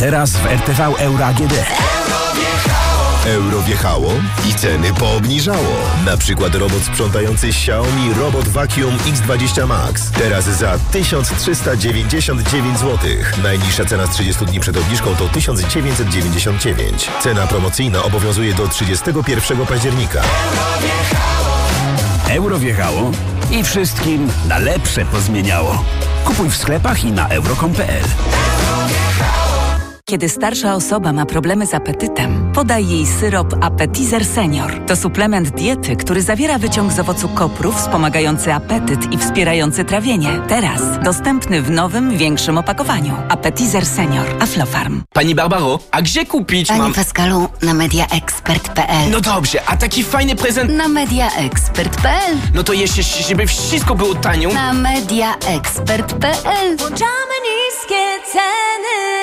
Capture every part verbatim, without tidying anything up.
Teraz w R T V Euro A G D. Euro wjechało i ceny poobniżało. Na przykład robot sprzątający Xiaomi Robot Vacuum X dwadzieścia Max. Teraz za tysiąc trzysta dziewięćdziesiąt dziewięć złotych. Najniższa cena z trzydziestu dni przed obniżką to tysiąc dziewięćset dziewięćdziesiąt dziewięć. Cena promocyjna obowiązuje do trzydziestego pierwszego października. Euro wjechało i wszystkim na lepsze pozmieniało. Kupuj w sklepach i na euro kropka com kropka pe el. Kiedy starsza osoba ma problemy z apetytem, podaj jej syrop Appetizer Senior. To suplement diety, który zawiera wyciąg z owocu kopru wspomagający apetyt i wspierający trawienie. Teraz dostępny w nowym, większym opakowaniu. Appetizer Senior. Aflofarm. Pani Barbaro, a gdzie kupić Panie mam... Pascalu, na mediaexpert kropka pe el. No dobrze, a taki fajny prezent... Na mediaexpert kropka pe el. No to jeszcze, żeby wszystko było tanio... Na mediaexpert kropka pe el. Włączamy niskie ceny.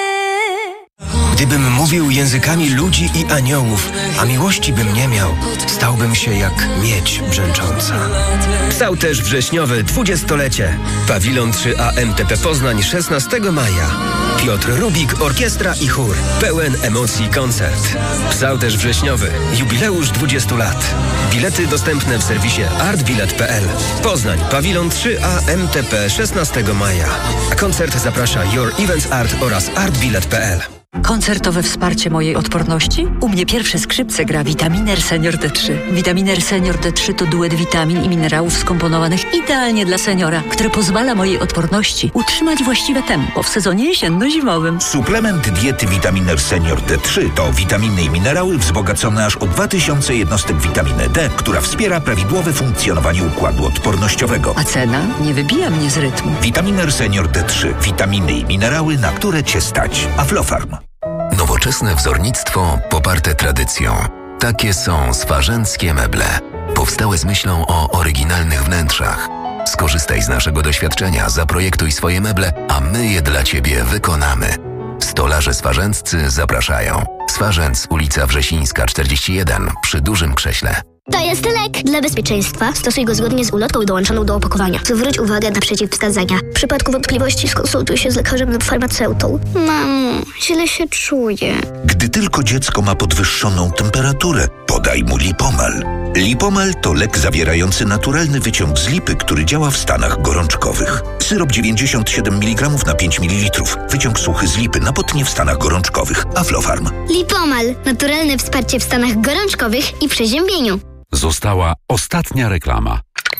Gdybym mówił językami ludzi i aniołów, a miłości bym nie miał, stałbym się jak miedź brzęcząca. Psał też wrześniowe dwudziestolecie. Pawilon trzy A M T P Poznań szesnastego maja. Piotr Rubik, orkiestra i chór. Pełen emocji koncert. Psał też wrześniowy. Jubileusz dwudziestu lat. Bilety dostępne w serwisie artbilet kropka pe el. Poznań, Pawilon trzy A M T P szesnastego maja. Koncert zaprasza Your Events Art oraz artbilet kropka pe el. Koncertowe wsparcie mojej odporności? U mnie pierwsze skrzypce gra Vitaminer Senior D trzy. Vitaminer Senior D trzy to duet witamin i minerałów skomponowanych idealnie dla seniora, które pozwala mojej odporności utrzymać właściwe tempo w sezonie jesienno-zimowym. Suplement diety Vitaminer Senior D trzy to witaminy i minerały wzbogacone aż o dwa tysiące jednostek witaminy D, która wspiera prawidłowe funkcjonowanie układu odpornościowego. A cena nie wybija mnie z rytmu. Vitaminer Senior D trzy. Witaminy i minerały, na które Cię stać. Aflofarm. Nowoczesne wzornictwo poparte tradycją. Takie są swarzęckie meble. Powstałe z myślą o oryginalnych wnętrzach. Skorzystaj z naszego doświadczenia, zaprojektuj swoje meble, a my je dla Ciebie wykonamy. Stolarze swarzęccy zapraszają. Swarzędz, ulica Wrzesińska czterdzieści jeden, przy Dużym Krześle. To jest lek. Dla bezpieczeństwa stosuj go zgodnie z ulotką dołączoną do opakowania. Zwróć uwagę na przeciwwskazania. W przypadku wątpliwości skonsultuj się z lekarzem lub farmaceutą. Mamo, źle się czuję. Gdy tylko dziecko ma podwyższoną temperaturę, podaj mu Lipomal. Lipomal to lek zawierający naturalny wyciąg z lipy, który działa w stanach gorączkowych. Syrop dziewięćdziesiąt siedem miligramów na pięć mililitrów. Wyciąg suchy z lipy na potnie w stanach gorączkowych. Aflofarm. Lipomal. Naturalne wsparcie w stanach gorączkowych i przeziębieniu. Została ostatnia reklama.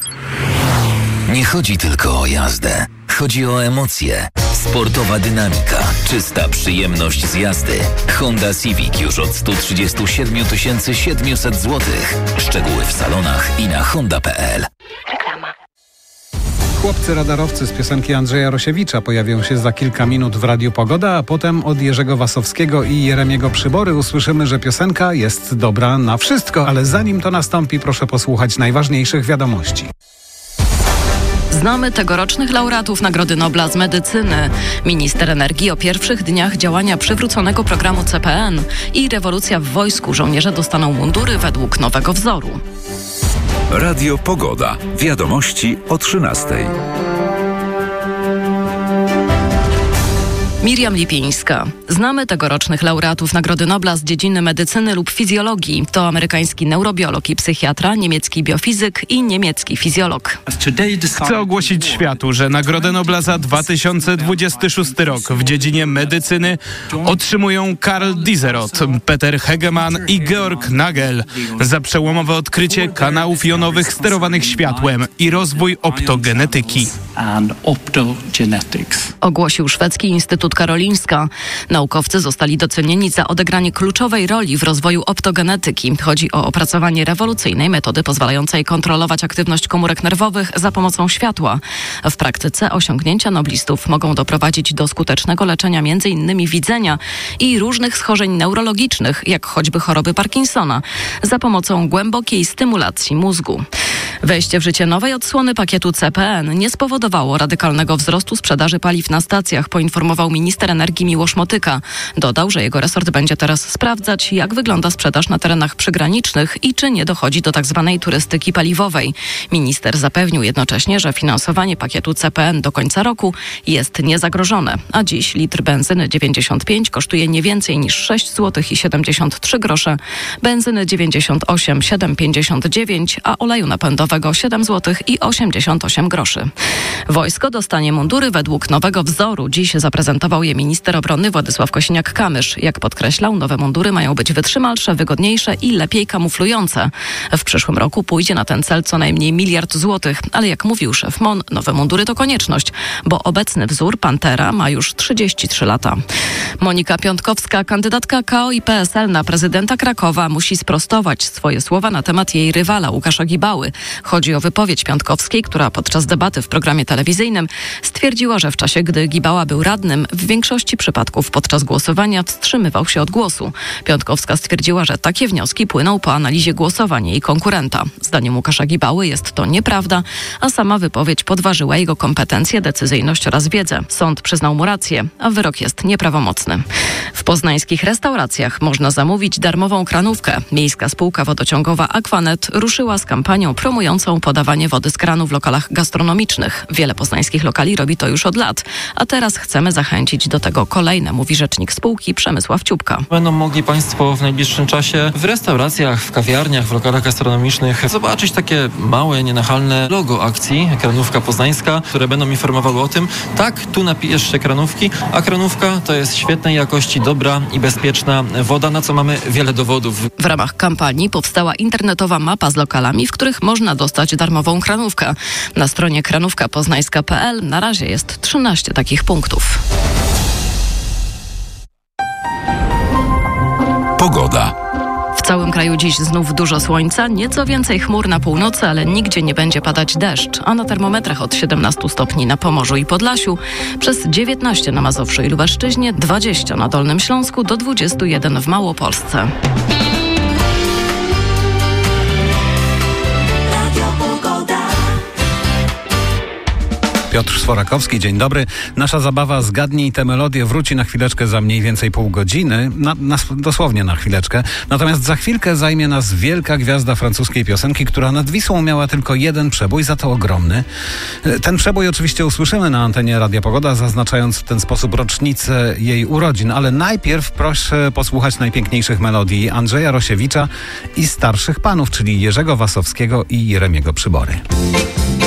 Nie chodzi tylko o jazdę. Chodzi o emocje. Sportowa dynamika, czysta przyjemność z jazdy. Honda Civic już od sto trzydzieści siedem tysięcy siedemset złotych. Szczegóły w salonach i na honda kropka pe el. Reklama. Chłopcy radarowcy z piosenki Andrzeja Rosiewicza pojawią się za kilka minut w Radiu Pogoda, a potem od Jerzego Wasowskiego i Jeremiego Przybory usłyszymy, że piosenka jest dobra na wszystko, ale zanim to nastąpi, proszę posłuchać najważniejszych wiadomości. Znamy tegorocznych laureatów Nagrody Nobla z medycyny. Minister energii o pierwszych dniach działania przywróconego programu C P N i rewolucja w wojsku. Żołnierze dostaną mundury według nowego wzoru. Radio Pogoda. Wiadomości o trzynastej. Miriam Lipińska. Znamy tegorocznych laureatów Nagrody Nobla z dziedziny medycyny lub fizjologii. To amerykański neurobiolog i psychiatra, niemiecki biofizyk i niemiecki fizjolog. Chcę ogłosić światu, że Nagrodę Nobla za dwa tysiące dwudziesty szósty rok w dziedzinie medycyny otrzymują Karl Dieseroth, Peter Hegemann i Georg Nagel za przełomowe odkrycie kanałów jonowych sterowanych światłem i rozwój optogenetyki. Ogłosił szwedzki Instytut Karolińska. Naukowcy zostali docenieni za odegranie kluczowej roli w rozwoju optogenetyki. Chodzi o opracowanie rewolucyjnej metody pozwalającej kontrolować aktywność komórek nerwowych za pomocą światła. W praktyce osiągnięcia noblistów mogą doprowadzić do skutecznego leczenia między innymi widzenia i różnych schorzeń neurologicznych, jak choćby choroby Parkinsona, za pomocą głębokiej stymulacji mózgu. Wejście w życie nowej odsłony pakietu C P N nie spowodowało radykalnego wzrostu sprzedaży paliw na stacjach, poinformował minister minister energii Miłosz Motyka. Dodał, że jego resort będzie teraz sprawdzać, jak wygląda sprzedaż na terenach przygranicznych i czy nie dochodzi do tzw. turystyki paliwowej. Minister zapewnił jednocześnie, że finansowanie pakietu C P N do końca roku jest niezagrożone, a dziś litr benzyny dziewięćdziesiąt pięć kosztuje nie więcej niż sześć złotych i siedemdziesiąt trzy grosze, benzyny dziewięćdziesiąt osiem siedem złotych pięćdziesiąt dziewięć, a oleju napędowego siedem złotych i osiemdziesiąt osiem groszy. Wojsko dostanie mundury według nowego wzoru. Dziś zaprezentował je minister obrony Władysław Kosiniak-Kamysz. Jak podkreślał, nowe mundury mają być wytrzymalsze, wygodniejsze i lepiej kamuflujące. W przyszłym roku pójdzie na ten cel co najmniej miliard złotych, ale jak mówił szef M O N, nowe mundury to konieczność, bo obecny wzór Pantera ma już trzydzieści trzy lata. Monika Piątkowska, kandydatka K O i P S L na prezydenta Krakowa, musi sprostować swoje słowa na temat jej rywala Łukasza Gibały. Chodzi o wypowiedź Piątkowskiej, która podczas debaty w programie telewizyjnym stwierdziła, że w czasie, gdy Gibała był radnym, w większości przypadków podczas głosowania wstrzymywał się od głosu. Piątkowska stwierdziła, że takie wnioski płyną po analizie głosowań jej konkurenta. Zdaniem Łukasza Gibały jest to nieprawda, a sama wypowiedź podważyła jego kompetencje, decyzyjność oraz wiedzę. Sąd przyznał mu rację, a wyrok jest nieprawomocny. W poznańskich restauracjach można zamówić darmową kranówkę. Miejska spółka wodociągowa Aquanet ruszyła z kampanią promującą podawanie wody z kranu w lokalach gastronomicznych. Wiele poznańskich lokali robi to już od lat, a teraz chcemy zachęcić do tego kolejne, mówi rzecznik spółki Przemysław Ciupka. Będą mogli Państwo w najbliższym czasie w restauracjach, w kawiarniach, w lokalach gastronomicznych zobaczyć takie małe, nienachalne logo akcji Kranówka Poznańska, które będą informowały o tym, tak, tu napijesz się kranówki, a kranówka to jest świetnej jakości, dobra i bezpieczna woda, na co mamy wiele dowodów. W ramach kampanii powstała internetowa mapa z lokalami, w których można dostać darmową kranówkę. Na stronie kranówka poznańska kropka p l na razie jest trzynaście takich punktów. Pogoda. W całym kraju dziś znów dużo słońca, nieco więcej chmur na północy, ale nigdzie nie będzie padać deszcz, a na termometrach od siedemnastu stopni na Pomorzu i Podlasiu, przez dziewiętnaście na Mazowszu i Lubelszczyźnie, dwadzieścia na Dolnym Śląsku, do dwudziestu jeden w Małopolsce. Piotr Sforakowski, dzień dobry. Nasza zabawa Zgadnij tę melodię wróci na chwileczkę za mniej więcej pół godziny, na, na, dosłownie na chwileczkę. Natomiast za chwilkę zajmie nas wielka gwiazda francuskiej piosenki, która nad Wisłą miała tylko jeden przebój, za to ogromny. Ten przebój oczywiście usłyszymy na antenie Radia Pogoda, zaznaczając w ten sposób rocznicę jej urodzin, ale najpierw proszę posłuchać najpiękniejszych melodii Andrzeja Rosiewicza i starszych panów, czyli Jerzego Wasowskiego i Jeremiego Przybory.